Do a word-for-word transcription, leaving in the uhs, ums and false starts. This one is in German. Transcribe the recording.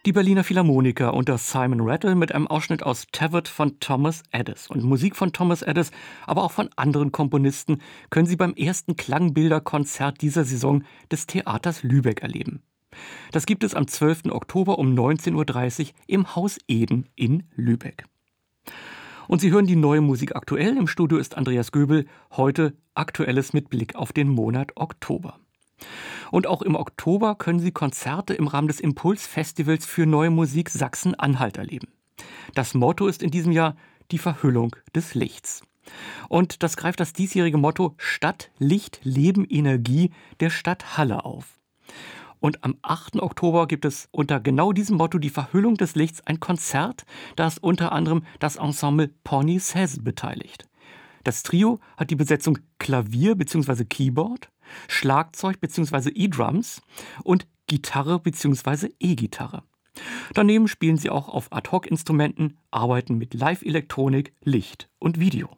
Die Berliner Philharmoniker unter Simon Rattle mit einem Ausschnitt aus Teviot von Thomas Edis. Und Musik von Thomas Edis, aber auch von anderen Komponisten, können Sie beim ersten Klangbilderkonzert dieser Saison des Theaters Lübeck erleben. Das gibt es am zwölften Oktober um neunzehn Uhr dreißig im Haus Eden in Lübeck. Und Sie hören die neue Musik aktuell. Im Studio ist Andreas Göbel. Heute Aktuelles mit Blick auf den Monat Oktober. Und auch im Oktober können Sie Konzerte im Rahmen des Impuls-Festivals für Neue Musik Sachsen-Anhalt erleben. Das Motto ist in diesem Jahr die Verhüllung des Lichts. Und das greift das diesjährige Motto Stadt, Licht, Leben, Energie der Stadt Halle auf. Und am achten Oktober gibt es unter genau diesem Motto die Verhüllung des Lichts ein Konzert, das unter anderem das Ensemble Pony Says beteiligt. Das Trio hat die Besetzung Klavier bzw. Keyboard, Schlagzeug bzw. E-Drums und Gitarre bzw. E-Gitarre. Daneben spielen sie auch auf Ad-Hoc-Instrumenten, arbeiten mit Live-Elektronik, Licht und Video.